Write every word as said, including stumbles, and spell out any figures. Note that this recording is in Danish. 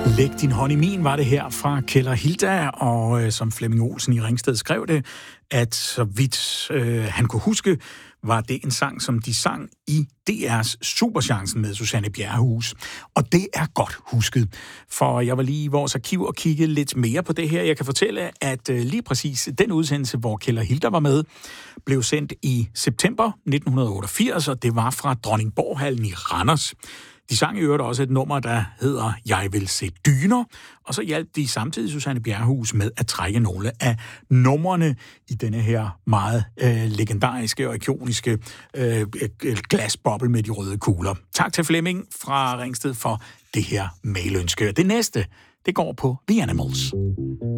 Læg din hånd i min, var det her fra Keld og Hilda, og øh, som Flemming Olsen i Ringsted skrev det, at så vidt øh, han kunne huske, var det en sang, som de sang i D R's Superchancen med Susanne Bjerrehuus. Og det er godt husket, for jeg var lige i vores arkiv og kiggede lidt mere på det her. Jeg kan fortælle, at øh, lige præcis den udsendelse, hvor Keld og Hilda var med, blev sendt i september nitten otteogfirs, og det var fra Dronningborghallen i Randers. De sang i øvrigt også et nummer, der hedder Jeg vil se dyner, og så hjalp de samtidig Susanne Bjerrehuus med at trække nogle af numrene i denne her meget øh, legendariske og ikoniske øh, glasboble med de røde kugler. Tak til Flemming fra Ringsted for det her mailønske. Det næste, det går på The Animals.